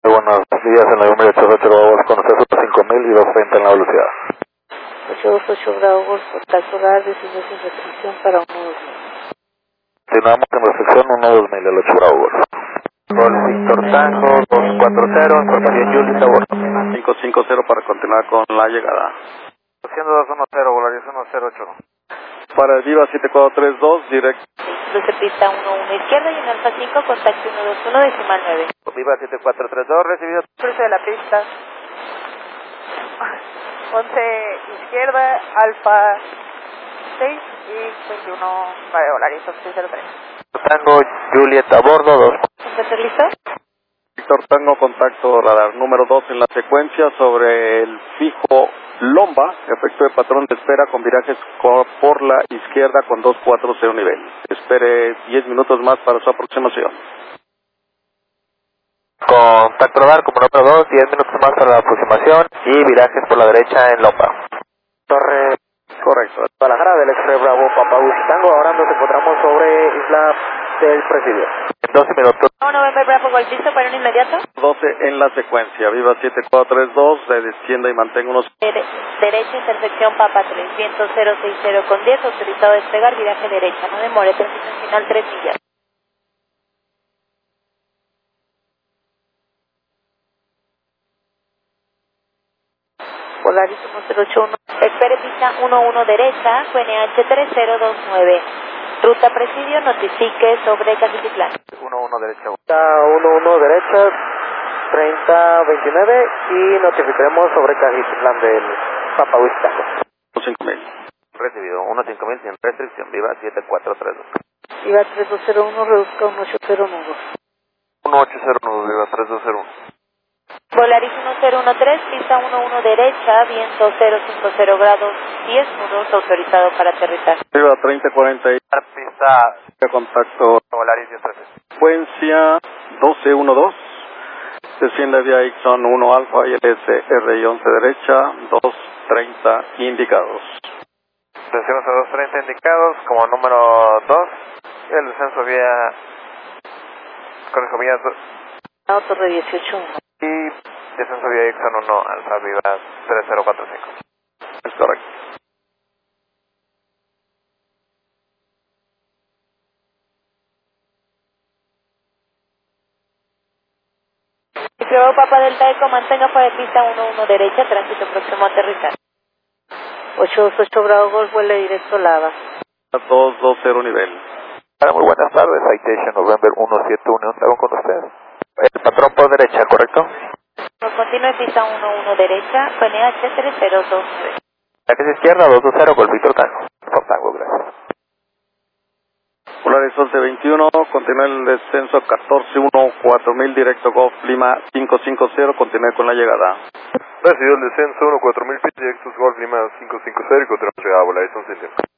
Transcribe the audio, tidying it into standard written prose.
Buenos días, en la número 88 Bravo con usted sobre 5000 y 230 en la velocidad. 828 Bravo Golf, contacto radar, decisión sin restricción para 1-2. Continuamos en recepción 1-2000, el 8 Bravo Golf. Gol Víctor Tango 240, información Julieta Bordo. 550 para continuar con la llegada. Haciendo 210, Volaris 108. Para el Viva 7432, directo. Cruce pista 11 izquierda y en Alfa 5, contacto 121, decimal 9. Viva 7432, recibido. Cruce de la pista 11 izquierda, Alfa 6 y 21 para Volaris 603. Tango Julieta Bordo 2. ¿Estás listo? Víctor Tango, contacto radar número 2 en la secuencia sobre el fijo Lomba, efecto de patrón de espera con virajes por la izquierda con 240 nivel. Espere 10 minutos más para su aproximación. Contacto radar como número 2, 10 minutos más para la aproximación y virajes por la derecha en Lomba. Torre. Correcto. Guadalajara del X-Ray Bravo Papa Whiskey Tango, ahora nos encontramos sobre Isla del Presidio. En 12 minutos. No, November Bravo Golf, listo para un inmediato. 12 en la secuencia. Viva 7432, se descienda y mantenga unos... Derecha, intersección Papa 3, viento 060 con 10, autorizado a despegar, viraje derecha, no demore, transición final 3 millas. Polaris 1081. Espere pista 11 derecha, QNH 3029. Ruta Presidio, notifique sobre Cajititlán. 1-1 derecha. 1-1 derecha, 3029 y notificaremos sobre Cajititlán del Papa Whiskey Tango. 5000. Recibido 15000 sin restricción, Viva 7432. Viva 3201, reduzca 1809. 1809, Viva 3201. Polaris 1013, pista 11 derecha, viento 050 grados, 10 nudos, autorizado para aterrizar. Viva 3040 y... Pista de contacto. Volaris 1013. Secuencia 1212. Desciende vía Ixon 1 Alfa y LSR y 11 derecha, 230 indicados. Decimos a 230 indicados como número 2 y el descenso vía... Corrijo, vía 2. Torre 181. Y descenso vía Ixon 1 Alfa Viva 3045. Es correcto. Bravo Papa Delta Eco, mantenga fuera de pista 11 derecha, tránsito próximo a aterrizar. 828 Bravo Golf, vuelo directo Lava. 220 nivel. Muy buenas tardes, Citation November 171, ¿estamos con ustedes? El patrón por derecha, ¿correcto? Nos continúe pista 11 derecha, QNH 3029. Aquí izquierda, 220 con Víctor Tango. Por Tango, gracias. Polaris 1121, continúa el descenso 141, 4000, directo Golf Lima 550, continúe con la llegada. Recibió el descenso 14000 pies, directos Golf Lima 550 y continuamos llegada a Volaris 1121.